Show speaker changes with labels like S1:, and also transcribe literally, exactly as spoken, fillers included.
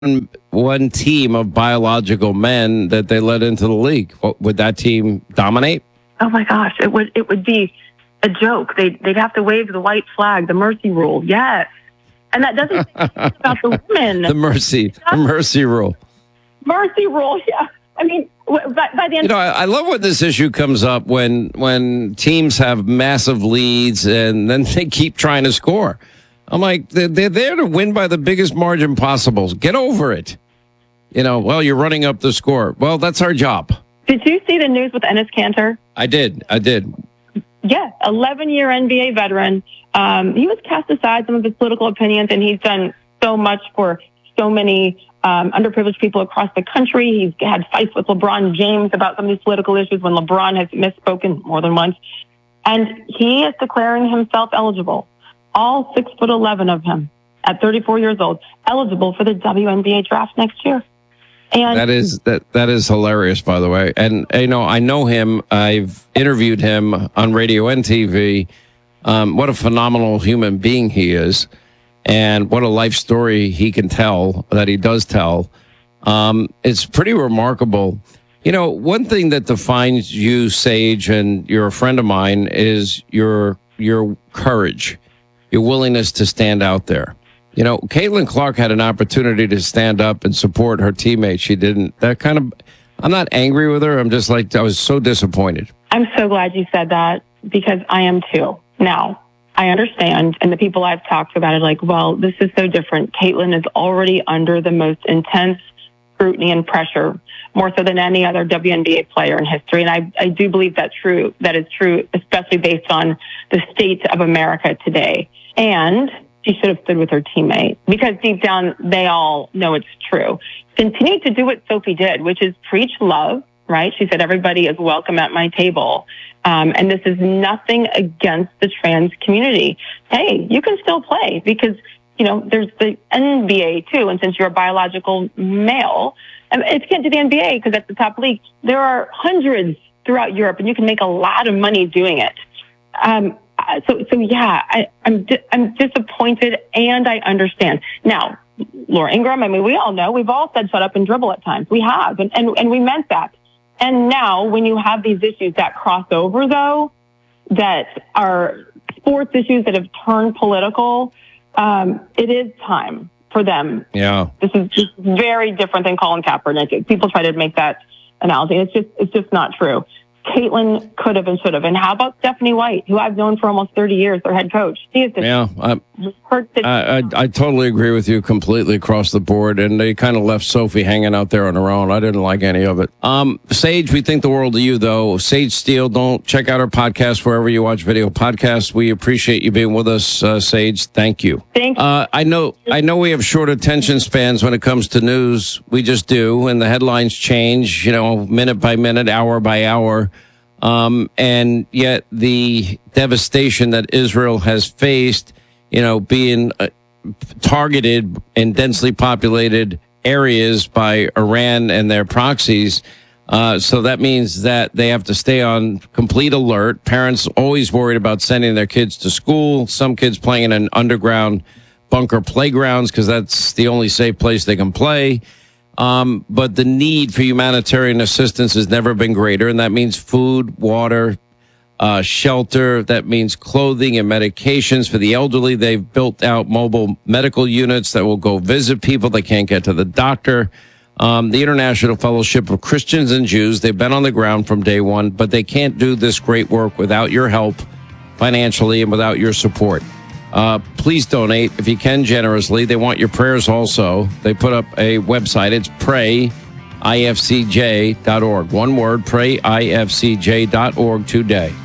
S1: one team of biological men that they let into the league. Would that team dominate?
S2: Oh my gosh, it would it would be a joke. They'd, they'd have to wave the white flag, the mercy rule. Yes. And that doesn't say about the women.
S1: The mercy, the mercy rule.
S2: Mercy rule, yeah. I mean, by, by the end...
S1: You know, I, I love when this issue comes up when when teams have massive leads and then they keep trying to score. I'm like, they're, they're there to win by the biggest margin possible. Get over it. You know, well, you're running up the score. Well, that's our job.
S2: Did you see the news with Enes Kanter?
S1: I did. I did.
S2: Yeah, eleven-year N B A veteran. Um, he was cast aside some of his political opinions, and he's done so much for so many um, underprivileged people across the country. He's had fights with LeBron James about some of these political issues when LeBron has misspoken more than once. And he is declaring himself eligible, all six foot eleven of him, at thirty-four years old, eligible for the W N B A draft next year. And
S1: that is that that is hilarious, by the way. And you know, I know him. I've interviewed him on radio and T V. Um, what a phenomenal human being he is, and what a life story he can tell. That he does tell. Um, it's pretty remarkable. You know, one thing that defines you, Sage, and you're a friend of mine, is your your courage, your willingness to stand out there. You know, Caitlin Clark had an opportunity to stand up and support her teammates. She didn't. That kind of, I'm not angry with her. I'm just like, I was so disappointed.
S2: I'm so glad you said that, because I am too. Now, I understand, and the people I've talked about are like, well, this is so different. Caitlin is already under the most intense scrutiny and pressure, more so than any other W N B A player in history. And I, I do believe that's true. That is true, especially based on the state of America today. And she should have stood with her teammate, because deep down, they all know it's true. Continue to do what Sophie did, which is preach love, right? She said, everybody is welcome at my table. Um, and this is nothing against the trans community. Hey, you can still play, because, you know, there's the N B A too. And since you're a biological male, and if you can't do the N B A because that's the top league, there are hundreds throughout Europe, and you can make a lot of money doing it. Um, So, so yeah, I, I'm di- I'm disappointed, and I understand. Now, Laura Ingraham, I mean, we all know, we've all said shut up and dribble at times. We have, and, and, and we meant that. And now, when you have these issues that cross over, though, that are sports issues that have turned political, um, it is time for them.
S1: Yeah.
S2: This is just very different than Colin Kaepernick. People try to make that analogy. It's just, it's just not true. Caitlin could have and should have. And how about Stephanie White, who I've known for almost thirty years, their head coach? She is
S1: yeah, I, I, I, I totally agree with you completely across the board. And they kind of left Sophie hanging out there on her own. I didn't like any of it. Um, Sage, we think the world of you, though. Sage Steele, don't check out our podcast wherever you watch video podcasts. We appreciate you being with us, uh, Sage. Thank you.
S2: Thank you.
S1: Uh, I know, I know we have short attention spans when it comes to news. We just do. And the headlines change, you know, minute by minute, hour by hour. Um, and yet the devastation that Israel has faced, you know, being uh, targeted in densely populated areas by Iran and their proxies. Uh, so that means that they have to stay on complete alert. Parents always worried about sending their kids to school. Some kids playing in underground bunker playgrounds because that's the only safe place they can play. Um, but the need for humanitarian assistance has never been greater, and that means food, water, uh, shelter. That means clothing and medications for the elderly. They've built out mobile medical units that will go visit people that can't get to the doctor. Um, the International Fellowship of Christians and Jews, they've been on the ground from day one, but they can't do this great work without your help financially and without your support. Uh, please donate if you can generously. They want your prayers also. They put up a website. It's pray I F C J dot org. One word, pray I F C J dot org today.